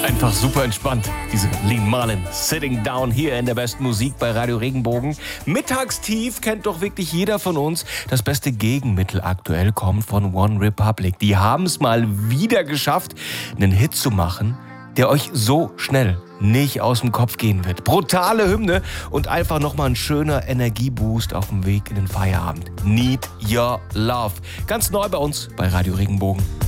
Einfach super entspannt. Diese Lean Marlin, Sitting Down hier in der besten Musik bei Radio Regenbogen. Mittagstief kennt doch wirklich jeder von uns. Das beste Gegenmittel aktuell kommt von One Republic. Die haben es mal wieder geschafft, einen Hit zu machen, der euch so schnell nicht aus dem Kopf gehen wird. Brutale Hymne und einfach nochmal ein schöner Energieboost auf dem Weg in den Feierabend. Need Your Love. Ganz neu bei uns bei Radio Regenbogen.